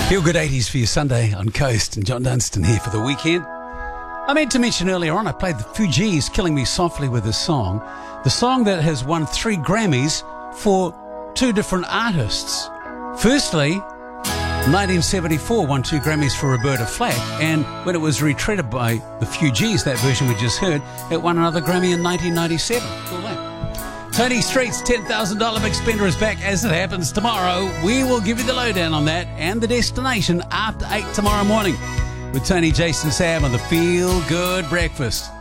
Feel Good 80s for your Sunday on Coast, and John Dunstan here for the weekend. I meant to mention earlier on, I played the Fugees, Killing Me Softly with this song. The song that has won 3 Grammys for 2 different artists. Firstly, 1974 won 2 Grammys for Roberta Flack, and when it was retreated by the Fugees, that version we just heard, it won another Grammy in 1997. Cool that. Tony Street's $10,000 Big Spender is back as it happens tomorrow. We will give you the lowdown on that and the destination after 8 tomorrow morning with Tony, Jason, Sam on the Feel Good Breakfast.